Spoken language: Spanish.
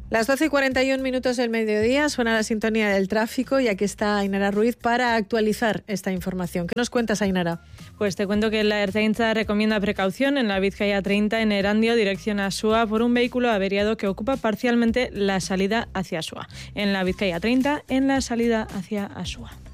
Las 12:41 del mediodía, suena la sintonía del tráfico y aquí está Ainara Ruiz para actualizar esta información. ¿Qué nos cuentas, Ainara? Pues te cuento que la Ertzaintza recomienda precaución en la Vizcaya 30 en Erandio, dirección a Asúa, por un vehículo averiado que ocupa parcialmente la salida hacia Asúa. En la Vizcaya 30, en la salida hacia Asúa.